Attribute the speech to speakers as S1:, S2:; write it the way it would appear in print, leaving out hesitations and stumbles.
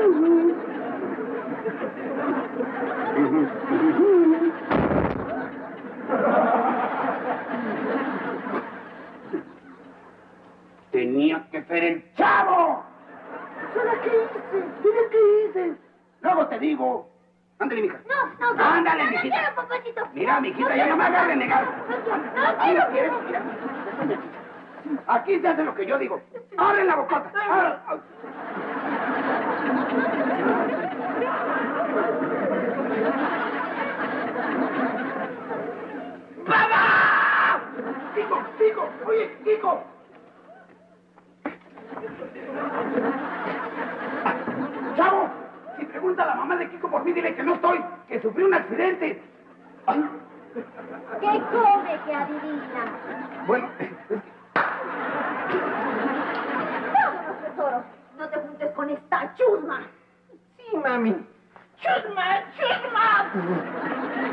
S1: Tenía que ser el chavo. ¿Pero qué hice? Dime qué hice. Luego te digo. Ándale, mija.
S2: No,
S1: ándale,
S2: no
S1: mijita.
S2: quiero, papacito.
S1: Mira, mijita, ya no me agarren, negar.
S2: No quiero.
S1: Mira. Aquí se hace lo que yo digo. ¡Abre la bocota! ¡Abre! ¡Mamá! ¡Kiko! ¡Oye, Kiko! ¡Chavo! Si pregunta a la mamá de Kiko por mí, dile que no estoy, que sufrí un accidente. Ay.
S2: ¿Qué come que adivina?
S1: Bueno,
S2: Vámonos, tesoro. No te juntes con esta chusma.
S1: sí, mami.
S2: ¡Chusma!